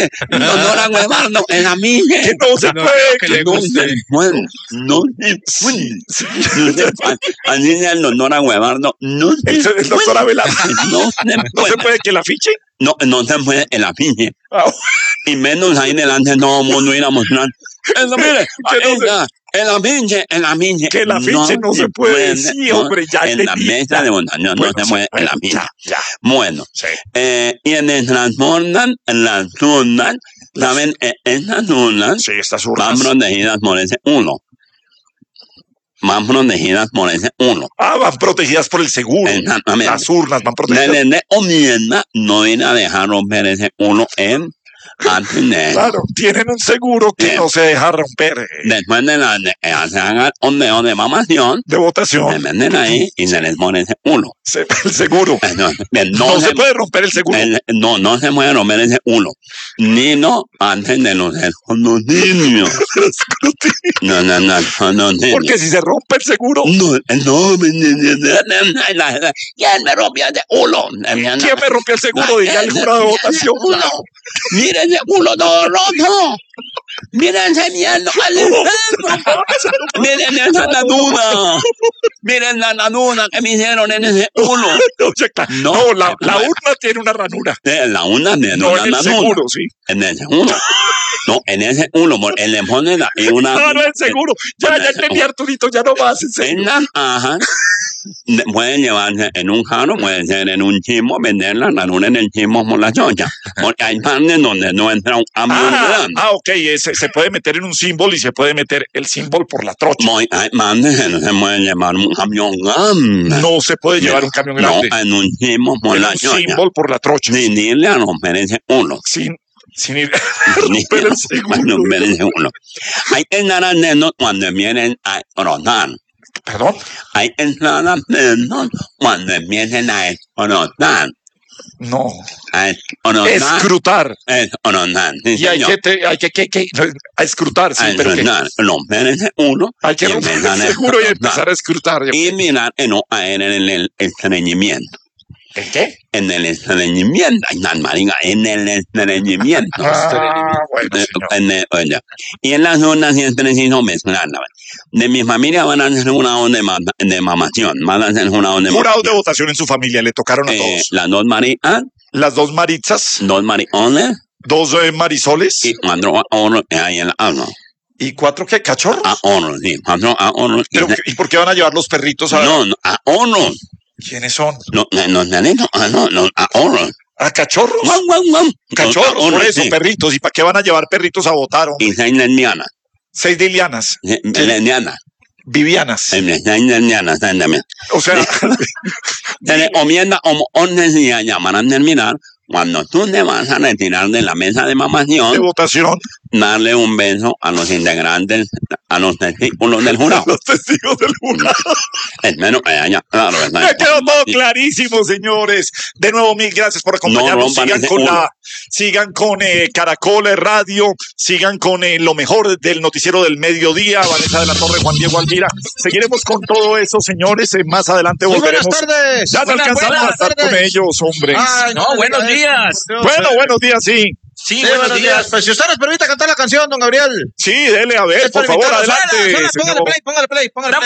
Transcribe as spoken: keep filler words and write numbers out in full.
puede, doctora Guevardo, en la milla. Que no se No, puede. que Que le no guste. se Bueno, no se puede. No se puede. Así dice el doctor Guevardo, no se El, el doctor puede. Abelardo. No se No puede. se puede que la fiche. No, no se puede en la milla. Ah, Y menos ahí delante todo el mundo ir a mostrar. Eso, mire, Que no ahí está, en la pinche, en la pinche. Que la pinche no se puede, sí, no, hombre, ya en la entendí, mesa ya. de votación Bueno, no se sí, mueve en la bueno, pinche. ya, ya. Bueno, Sí. eh, y en el transportan, en las urnas, Las- ¿saben? Eh, Estas urnas Sí, estas van urnas. protegidas por ese uno. Van protegidas por ese uno. Ah, van protegidas por el seguro. Exactamente. Las urnas van La protegidas. ley de enmienda no ir a dejar romper ese uno en antes de Claro, tienen un seguro que Bien. no se deja romper eh, después de la de, eh, se haga el ondeo de mamación, de se votación. venden ahí y se les pone ese uno. Se- el seguro. Entonces, bien, No, no, se puede romper el seguro. el- no, no se puede romper ese uno. Ni no antes de los escrutinios. No, no, no, no, no, no. Porque si se rompe el seguro, No, no, ¿quién me rompió ese uno? ¿quién me rompió el seguro? Diría el jurado de votación. Uno. Miren ese uno todo roto. Miren ese miedo al enfermo. Miren esa nanuna. Miren la nanuna que me hicieron en ese uno. No, ya está. No, No, la, la no. urna tiene una ranura. En la una de No una en el nanuna. seguro, sí. En ese uno. No, en ese uno, porque él le pone la, y una. No, no es el seguro. Ya, ya entendí, Arturito, ya no más. En En serio. la ajá. Ne- Pueden llevarse en un carro, puede ser en un chismo, vender la nanuna en el chismo por la chocha. Porque hay partes donde no entra un camión Ah, grande. ah, ok, ese, se puede meter en un símbolo y se puede meter el símbolo por la trocha. Muy- hay partes que no se puede llevar un camión grande. No se puede llevar un camión grande. No, en un chismo por En la un chocha. símbolo por la trocha. Sin irle a romper ese uno. Sin, sin ir Ni- romper el seguro. romper ese uno. Hay que estar atentos cuando vienen a rotar. Perdón. Hay que estar atentos cuando empiecen a explotar. No. A explotar. Escrutar. Explotar, sí, Y hay señor. que, te- hay que, que, que- a escrutar, sí, A pero que explotar, romper ese uno. hay que y romper empezar el a seguro y explotar. empezar a escrutar. Y mirar que no caer en el, el estreñimiento. ¿En qué? En el estreñimiento. Ay, no, marica, en el estreñimiento. Ah, bueno, Eh, señor. en el- oye. Y en las zonas sí es preciso mezclarla. De mi familia van a hacer una onda de, ma- de mamación. Van a hacer una onda de Jurados de mamación. votación en su familia, le tocaron a Eh, todos. las dos maritas, Las dos maritzas, dos maricones dos eh, marisoles y cuatro ahorros que hay en la agua. y cuatro que cachorros. Ahorros, sí. Cuatro ahorros. Y Pero, se- ¿y por qué van a llevar los perritos a no, no, ahorros. quiénes son? No, no, no, no, no, ah, no, no, ahorros. ¿A cachorros? Guau, guau, guau. Cachorros, por Ahorros, eso, sí. perritos. ¿Y para qué van a llevar perritos a votar? hombre? Y seis lesbianas. Seis de Ilianas, Eh, Lesbianas. Vivianas. Eh, Seis lesbianas, seis también. O sea, Se le comienda como once días llamarán terminar. Cuando tú te vas a retirar de la mesa de de mamación, votación, darle un beso a los integrantes, a los testículos del jurado. los testigos del jurado. Espero que haya claro. ¿verdad? Me quedó todo clarísimo, señores. De nuevo, mil gracias por acompañarnos. No rompan sigan ese con uno. la, sigan con eh, Caracol Radio, sigan con eh, lo mejor del noticiero del mediodía, Vanessa de la Torre, Juan Diego Alvira. Seguiremos con todo eso, señores. Eh, más adelante Muy buenas volveremos. tardes. Ya no Buenas, alcanzamos buenas a estar tardes. con ellos, hombres. Ay, No, buenos diga días. eso. Bueno, buenos días, sí. Sí, Sí, buenos días. Pues si usted nos permite cantar la canción, don Gabriel. Sí, dele a ver, Es por para favor, invitarlos. adelante. Suena, suena, póngale señor. play, póngale play, póngale play.